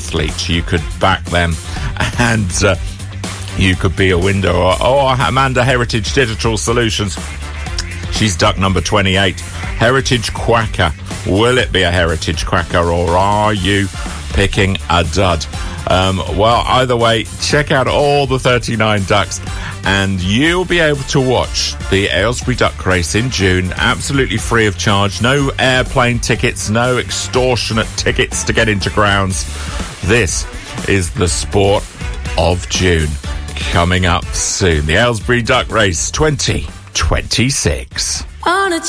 athlete. You could back them and you could be a winner. Or Amanda, Heritage Digital Solutions. She's duck number 28. Heritage Quacker. Will it be a Heritage Quacker, or are you picking a dud? Well, either way, check out all the 39 ducks and you'll be able to watch the Aylesbury Duck Race in June, absolutely free of charge. No airplane tickets, no extortionate tickets to get into grounds. This is the sport of June, coming up soon. The Aylesbury Duck Race 2026.